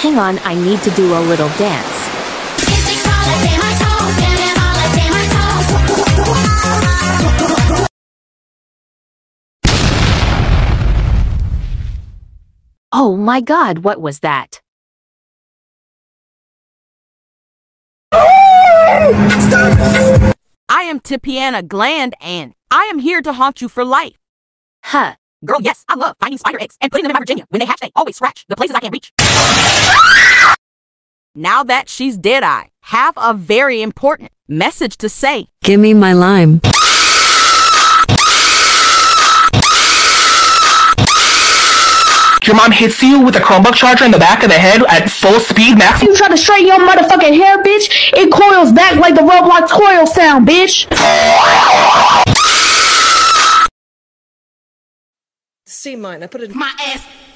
Hang on, I need to do a little dance. Oh my god, what was that? I am Tipiana Gland, and I am here to haunt you for life. Huh. Girl, yes, I love finding spider eggs and putting them in my Virginia. When they hatch, they always scratch the places I can't reach. Now that she's dead, I have a very important message to say. Give me my lime. Your mom hits you with a Chromebook charger in the back of the head at full speed, max. You try to straighten your motherfucking hair, bitch, it coils back like the Roblox coil sound, bitch. C minor, put it my ass.